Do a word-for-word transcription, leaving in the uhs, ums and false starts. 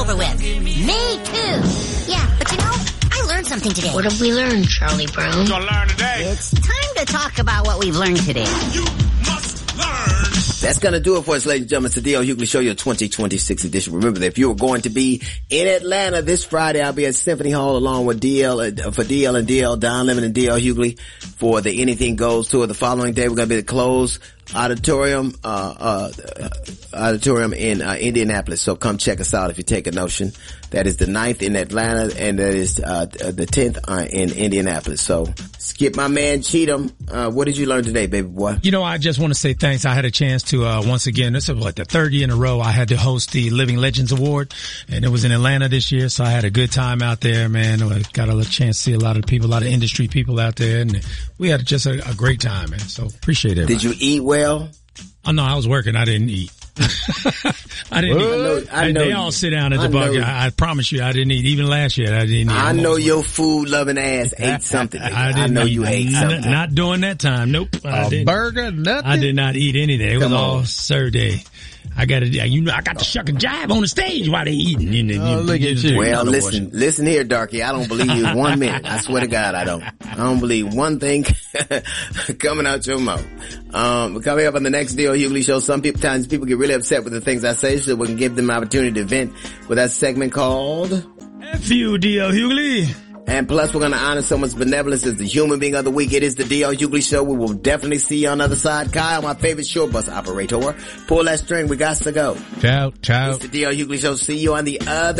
over with. Me too. Yeah, but you know, I learned something today. What have we learned, Charlie Brown? You're gonna learn today. It's time to talk about what we've learned today. You must learn. That's going to do it for us, ladies and gentlemen. It's the D L Hughley Show, your twenty twenty-six edition. Remember that if you are going to be in Atlanta this Friday, I'll be at Symphony Hall along with D L, uh, for D L and D L, Don Lemon and D L Hughley for the Anything Goes tour. The following day, we're going to be at the closed auditorium, uh, uh, auditorium in, uh, Indianapolis. So come check us out if you take a notion. That is the ninth in Atlanta, and that is, uh, the tenth uh, in Indianapolis. So skip my man Cheatham. Uh, what did you learn today, baby boy? You know, I just want to say thanks. I had a chance to, uh, once again, this is like the third year in a row, I had to host the Living Legends Award, and it was in Atlanta this year. So I had a good time out there, man. I got a chance to see a lot of people, a lot of industry people out there, and we had just a, a great time, man. So appreciate it. Did you eat well? Oh no, I was working. I didn't eat. I didn't well, eat. I know, I know they you. all sit down at the bucket. I, I promise you, I didn't eat. Even last year, I didn't eat. I know your food loving ass ate something. I, I, I know eat, you ate something. Not, not during that time. Nope. I A didn't. burger, nothing. I did not eat anything. It Come was all on. Saturday. I got to, you know, I got to shuck and jive on the stage while they eating. You know, Oh, look at you. Well, listen, listen here, Darky. I don't believe you one minute. I swear to God, I don't. I don't believe one thing coming out your mouth. Um, coming up on the next D L Hughley Show, some people, times people get really upset with the things I say, so we can give them an opportunity to vent with that segment called F you, D L Hughley. And plus, we're going to honor someone's benevolence as the human being of the week. It is the D L Hughley Show. We will definitely see you on the other side. Kyle, my favorite short bus operator. Pull that string. We got to go. Ciao, ciao. It's the D L Hughley Show. See you on the other